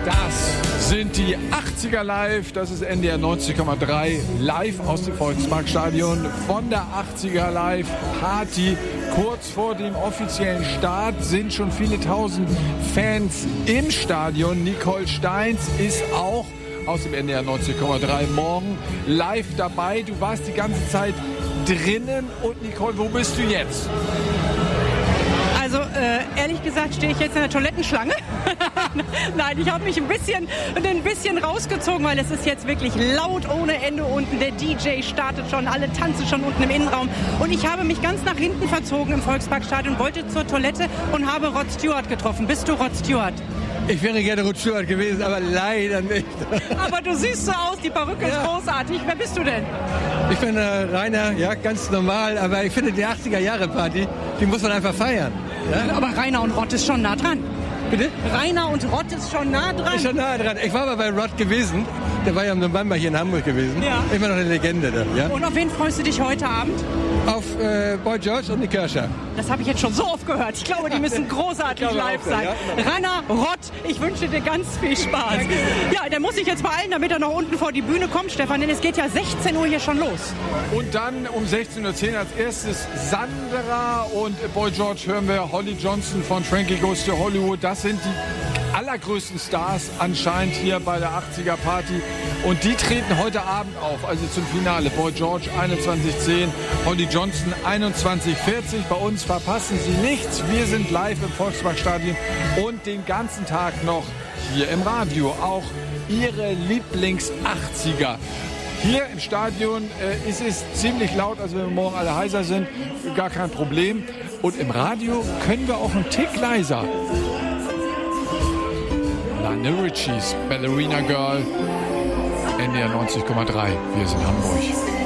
Das sind die 80er live, das ist NDR 90,3 live aus dem Volksparkstadion von der 80er live Party. Kurz vor dem offiziellen Start sind schon viele tausend Fans im Stadion. Nicole Steins ist auch aus dem NDR 90,3 morgen live dabei. Du warst die ganze Zeit drinnen und Nicole, wo bist du jetzt? Also ehrlich gesagt stehe ich jetzt in der Toilettenschlange. Nein, ich habe mich ein bisschen rausgezogen, weil es ist jetzt wirklich laut ohne Ende unten. Der DJ startet schon, alle tanzen schon unten im Innenraum. Und ich habe mich ganz nach hinten verzogen im Volksparkstadion, wollte zur Toilette und habe Rod Stewart getroffen. Bist du Rod Stewart? Ich wäre gerne Rod Stewart gewesen, aber leider nicht. Aber du siehst so aus, die Perücke ist großartig. Wer bist du denn? Ich bin Rainer, ja, ganz normal, aber ich finde die 80er-Jahre-Party, die muss man einfach feiern. Ja? Aber Rainer und Rod ist schon nah dran. Bitte? Rainer und Rod ist schon nah dran. Ist schon nah dran. Ich war mal bei Rod gewesen. Der war ja im November hier in Hamburg gewesen. Ja. Immer noch eine Legende da. Ja? Und auf wen freust du dich heute Abend? Auf Boy George und Nick Kershaw. Das habe ich jetzt schon so oft gehört. Ich glaube, die müssen großartig live sein. Ja. Rainer, Rod, ich wünsche dir ganz viel Spaß. Danke. Ja, der muss sich jetzt beeilen, damit er noch unten vor die Bühne kommt, Stefan, denn es geht ja 16 Uhr hier schon los. Und dann um 16.10 Uhr als erstes Sandra und Boy George hören wir Holly Johnson von Frankie Goes to Hollywood. Das sind die allergrößten Stars anscheinend hier bei der 80er Party. Und die treten heute Abend auf, also zum Finale. Boy George 21:10, Holly Johnson 21:40. Bei uns verpassen Sie nichts. Wir sind live im Volksparkstadion und den ganzen Tag noch hier im Radio. Auch Ihre Lieblings-80er. Hier im Stadion ist es ziemlich laut, also wenn wir morgen alle heiser sind, gar kein Problem. Und im Radio können wir auch einen Tick leiser. Lionel Richies Ballerina Girl, NDR 90,3. Wir sind Hamburg.